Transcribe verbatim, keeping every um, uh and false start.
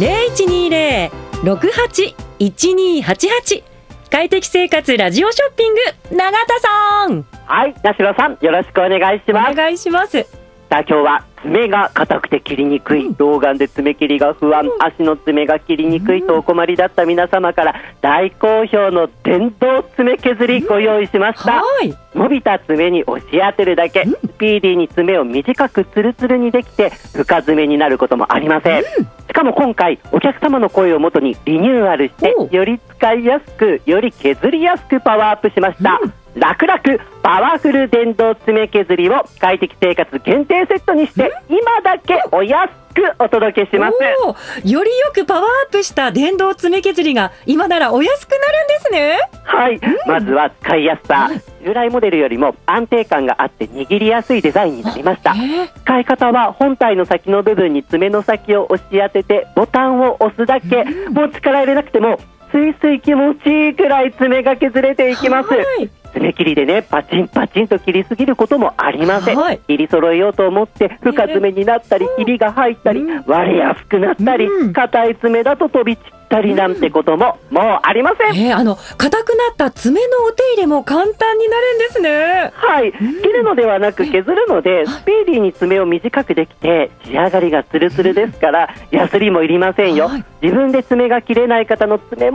ゼロいちにゼロ ろくはち いちにはちはち。快適生活ラジオショッピング、永田さん。 はい、八代さん、よろしくお願いします。 お願いします。 さあ、今日は爪が硬くて切りにくい、 うん、 老眼で爪切りが不安、うん、足の爪が切りにくいとお困りだった皆様から大好評の電動爪削りご用意しました、うん、はい。伸びた爪に押し当てるだけ、うん、スピーディーに爪を短くツルツルにできて深爪になることもありません、うん、しかも今回お客様の声をもとにリニューアルしてより使いやすくより削りやすくパワーアップしました、うん、楽々パワフル電動爪削りを快適生活限定セットにして今だけお安くお届けします。 よりよくパワーアップした電動爪削りが今ならお安くなるんですね。 はい、うん、まずは使いやすさ、従来モデルよりも安定感があって握りやすいデザインになりました。使い方は本体の先の部分に爪の先を押し当ててボタンを押すだけ、うん、もう力入れなくてもスイスイ気持ちいいくらい爪が削れていきます。爪切りでね、パチンパチンと切りすぎることもありません、はい、切り揃えようと思って深爪になったり、えー、切りが入ったり、うん、割れやすくなったり、硬、うん、い爪だと飛び散ったりなんてことももうありません、 えー、あの硬くなった爪のお手入れも簡単になるんですね。 はい、うん、切るのではなく削るのでスピーディーに爪を短くできて仕上がりがツルツルですから、ヤスリもいりませんよ、はい、自分で爪が切れない方の爪も